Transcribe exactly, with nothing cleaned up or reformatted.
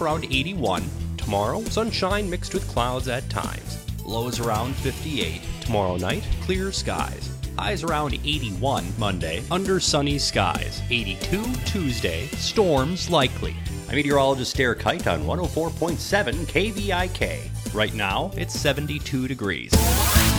off around eighty-one. Tomorrow, sunshine mixed with clouds at times. Lows around fifty-eight. Tomorrow night, clear skies. Highs around eighty-one Monday, under sunny skies. eighty-two Tuesday, storms likely. I'm meteorologist Derek Kite on one oh four point seven K V I K. Right now, it's seventy-two degrees.